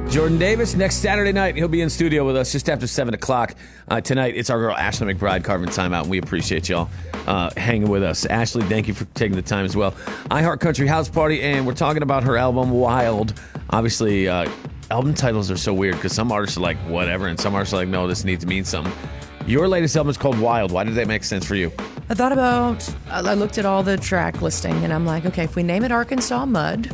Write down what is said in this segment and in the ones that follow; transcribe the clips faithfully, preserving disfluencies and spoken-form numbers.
Jordan Davis, next Saturday night, he'll be in studio with us just after seven o'clock. Uh, tonight, it's our girl Ashley McBride carving time out, and we appreciate y'all uh, hanging with us. Ashley, thank you for taking the time as well. iHeart Country House Party, and we're talking about her album, Wild. Obviously, uh, album titles are so weird because some artists are like, whatever, and some artists are like, no, this needs to mean something. Your latest album is called Wild. Why did that make sense for you? I thought about, I looked at all the track listing, and I'm like, okay, if we name it Arkansas Mud,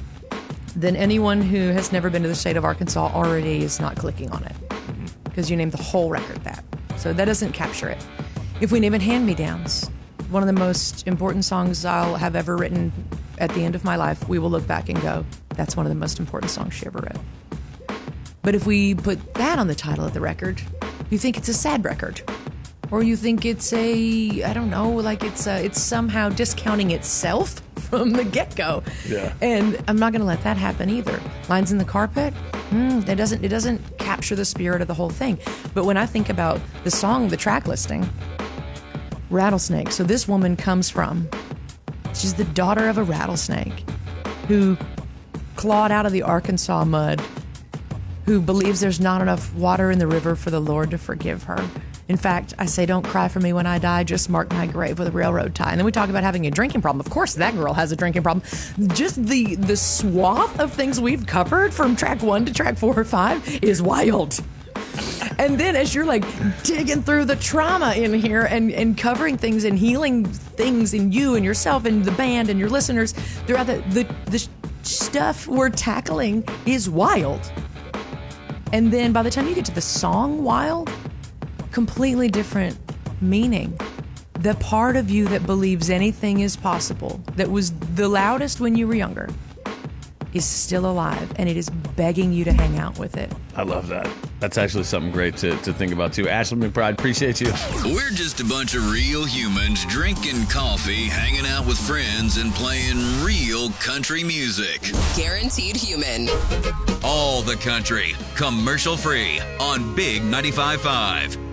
then anyone who has never been to the state of Arkansas already is not clicking on it because you named the whole record that. So that doesn't capture it. If we name it Hand-Me-Downs, one of the most important songs I'll have ever written at the end of my life, we will look back and go, that's one of the most important songs she ever wrote. But if we put that on the title of the record, you think it's a sad record. Or you think it's a, I don't know, like it's a, it's somehow discounting itself from the get-go. Yeah. And I'm not going to let that happen either. Lines in the Carpet, mm, it doesn't it doesn't capture the spirit of the whole thing. But when I think about the song, the track listing, Rattlesnake. So this woman comes from, she's the daughter of a rattlesnake who clawed out of the Arkansas mud, who believes there's not enough water in the river for the Lord to forgive her. In fact, I say, don't cry for me when I die, just mark my grave with a railroad tie. And then we talk about having a drinking problem. Of course, that girl has a drinking problem. Just the the swath of things we've covered from track one to track four or five is wild. And then as you're like digging through the trauma in here and, and covering things and healing things in you and yourself and the band and your listeners throughout the, the, the stuff we're tackling is wild. And then by the time you get to the song Wild, completely different meaning. The part of you that believes anything is possible, that was the loudest when you were younger, is still alive, and it is begging you to hang out with it. I love that. That's actually something great to, to think about, too. Ashley McBride, appreciate you. We're just a bunch of real humans drinking coffee, hanging out with friends, and playing real country music. Guaranteed Human. All the country, commercial free, on Big ninety-five point five.